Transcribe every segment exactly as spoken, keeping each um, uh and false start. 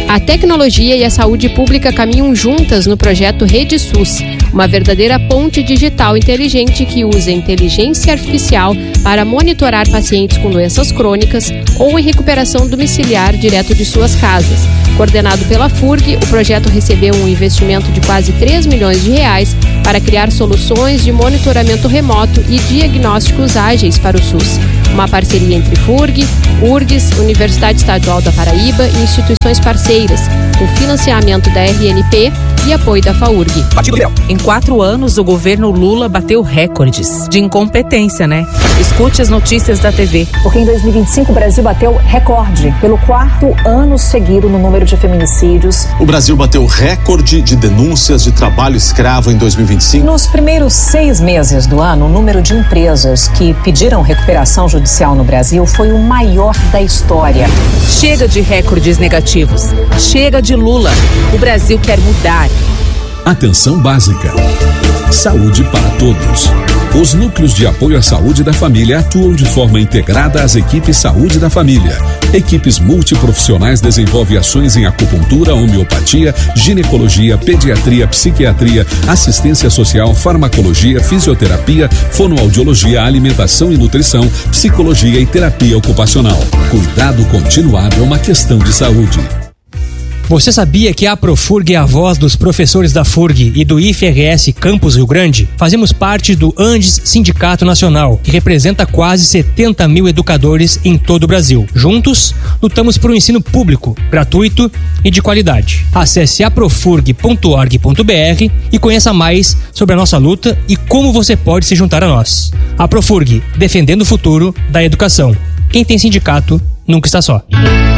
A tecnologia e a saúde pública caminham juntas no projeto Rede SUS, uma verdadeira ponte digital inteligente que usa inteligência artificial para monitorar pacientes com doenças crônicas ou em recuperação domiciliar direto de suas casas. Coordenado pela FURG, o projeto recebeu um investimento de quase três milhões de reais para criar soluções de monitoramento remoto e diagnósticos ágeis para o SUS. Uma parceria entre FURG, URGS, Universidade Estadual da Paraíba e instituições parceiras, com financiamento da R N P e apoio da FAURG. Em quatro anos, o governo Lula bateu recordes de incompetência, né? Escute as notícias da T V. Porque em dois mil e vinte e cinco o Brasil bateu recorde pelo quarto ano seguido no número de feminicídios. O Brasil bateu recorde de denúncias de trabalho escravo em dois mil e vinte e cinco. Nos primeiros seis meses do ano, o número de empresas que pediram recuperação judicial no Brasil foi o maior da história. Chega de recordes negativos. Chega de Lula. O Brasil quer mudar. Atenção básica. Saúde para todos. Os núcleos de apoio à saúde da família atuam de forma integrada às equipes Saúde da Família. Equipes multiprofissionais desenvolvem ações em acupuntura, homeopatia, ginecologia, pediatria, psiquiatria, assistência social, farmacologia, fisioterapia, fonoaudiologia, alimentação e nutrição, psicologia e terapia ocupacional. Cuidado continuado é uma questão de saúde. Você sabia que a Profurg é a voz dos professores da FURG e do I F R S Campus Rio Grande? Fazemos parte do Andes Sindicato Nacional, que representa quase setenta mil educadores em todo o Brasil. Juntos, lutamos por um ensino público, gratuito e de qualidade. Acesse aprofurg ponto org ponto br e conheça mais sobre a nossa luta e como você pode se juntar a nós. A Profurg, defendendo o futuro da educação. Quem tem sindicato nunca está só.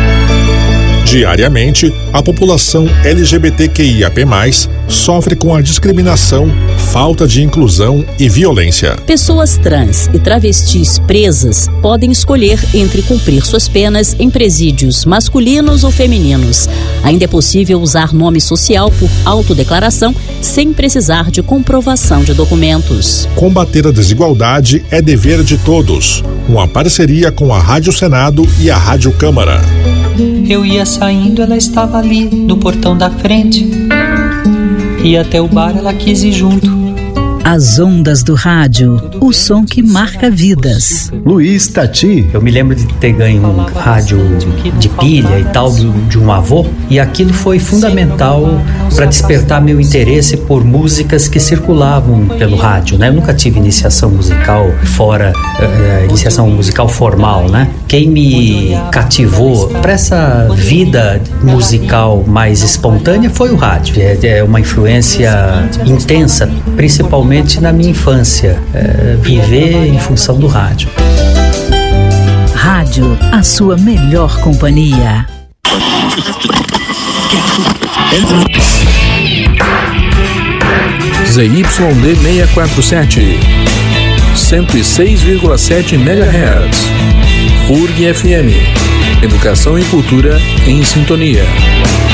Diariamente, a população L G B T Q I A P mais, sofre com a discriminação, falta de inclusão e violência. Pessoas trans e travestis presas podem escolher entre cumprir suas penas em presídios masculinos ou femininos. Ainda é possível usar nome social por autodeclaração sem precisar de comprovação de documentos. Combater a desigualdade é dever de todos. Uma parceria com a Rádio Senado e a Rádio Câmara. Eu ia saindo, ela estava ali no portão da frente. E até o bar ela quis ir junto. As ondas do rádio, o som que marca vidas. Luiz Tati. Eu me lembro de ter ganho um rádio de pilha e tal de um avô, e aquilo foi fundamental para despertar meu interesse por músicas que circulavam pelo rádio, né? Eu nunca tive iniciação musical fora, uh, iniciação musical formal, né? Quem me cativou para essa vida musical mais espontânea foi o rádio. É, é uma influência intensa, principalmente na minha infância, é, viver em função do rádio. Rádio, a sua melhor companhia. Z Y D seiscentos e quarenta e sete, cento e seis vírgula sete megahertz. FURG F M. Educação e cultura em sintonia.